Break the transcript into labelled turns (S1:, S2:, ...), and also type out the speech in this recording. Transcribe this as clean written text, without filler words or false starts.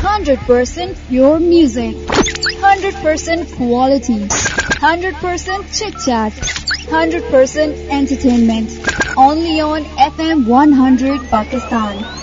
S1: 100% pure music, 100% quality, 100% chit chat, 100% entertainment. Only on FM 100 Pakistan.